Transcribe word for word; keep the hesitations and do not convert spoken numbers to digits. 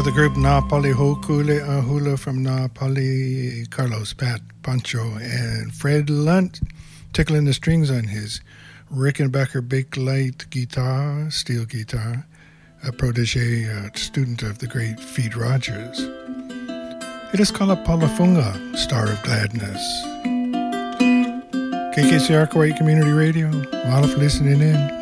know the group Napoli Hokule Ahula from Napoli, Carlos, Pat, Pancho, and Fred Lunt tickling the strings on his Rickenbacker Big Light guitar, steel guitar, a protege, a student of the great Feed Rogers. It is called Palafunga, Star of Gladness. K K C R Kauai Community Radio, a lot of listening in.